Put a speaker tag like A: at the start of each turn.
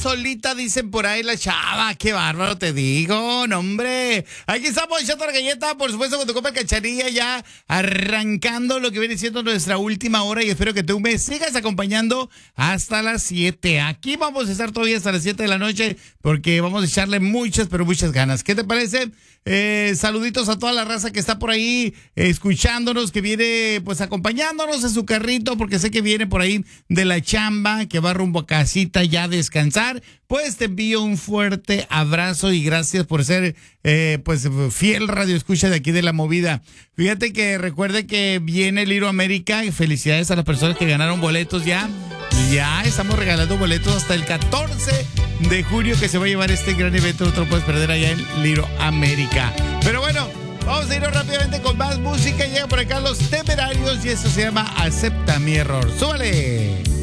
A: solita, dicen por ahí la chava. Qué bárbaro, te digo, no, hombre. Aquí estamos echando la galleta, por supuesto, con tu copa Cachanilla, ya arrancando lo que viene siendo nuestra última hora. Y espero que tú me sigas acompañando hasta las 7. Aquí vamos a estar todavía hasta las 7 de la noche, porque vamos a echarle muchas, pero muchas ganas. ¿Qué te parece? Saluditos a toda la raza que está por ahí escuchándonos, que viene pues acompañándonos en su carrito, porque sé que viene por ahí de la chamba, que va rumbo a casita ya a descansar. Pues te envío un fuerte abrazo y gracias por ser pues fiel radio escucha de aquí de La Movida. Fíjate que recuerde que viene Little América y felicidades a las personas que ganaron boletos ya. Ya estamos regalando boletos hasta el 14 de junio que se va a llevar este gran evento. No te lo puedes perder allá en Little América. Pero bueno, vamos a irnos rápidamente con más música. Llega por acá Los Temerarios y eso se llama Acepta mi error. ¡Súbale!